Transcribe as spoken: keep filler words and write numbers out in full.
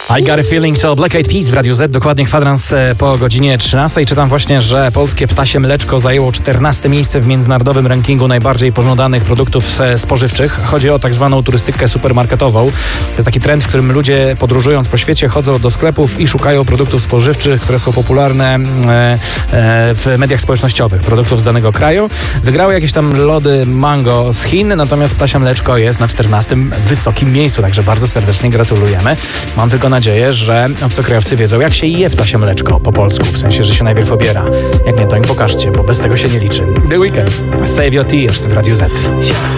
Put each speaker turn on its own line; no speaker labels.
I got a feeling to Black Eyed Peas w Radiu Z, dokładnie kwadrans po godzinie trzynastej. Czytam właśnie, że polskie ptasie mleczko zajęło czternaste miejsce w międzynarodowym rankingu najbardziej pożądanych produktów spożywczych. Chodzi o tak zwaną turystykę supermarketową. To jest taki trend, w którym ludzie podróżując po świecie chodzą do sklepów i szukają produktów spożywczych, które są popularne w mediach społecznościowych, produktów z danego kraju. Wygrały jakieś tam lody mango z Chin, natomiast ptasie mleczko jest na czternastym wysokim miejscu, także bardzo serdecznie gratulujemy. Mam tylko nadzieję, że obcokrajowcy wiedzą, jak się je ptasie mleczko po polsku, w sensie, że się najpierw obiera. Jak nie, to im pokażcie, bo bez tego się nie liczy. The Weeknd, Save Your Tears w Radiu Z.